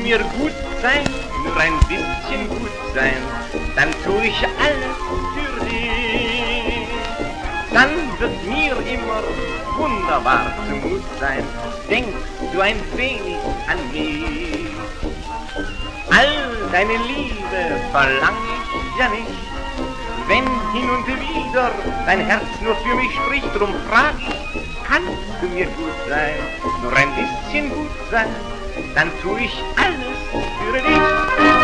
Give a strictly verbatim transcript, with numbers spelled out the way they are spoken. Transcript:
mir gut sein, nur ein bisschen gut sein, dann tu ich alles für dich. Dann wird mir immer wunderbar zumut sein, denkst du ein wenig an mich. All deine Liebe verlang ich ja nicht, wenn hin und wieder dein Herz nur für mich spricht, drum frag ich, kannst du mir gut sein, nur ein bisschen gut sein, dann tu ich alles für dich.